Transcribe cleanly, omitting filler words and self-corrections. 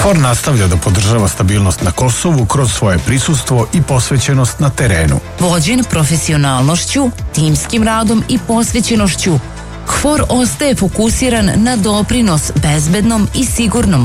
KFOR nastavlja da podržava stabilnost na Kosovu kroz svoje prisustvo i posvećenost na terenu. Vođen profesionalnošću, timskim radom i posvećenošću, KFOR ostaje fokusiran na doprinos bezbednom i sigurnom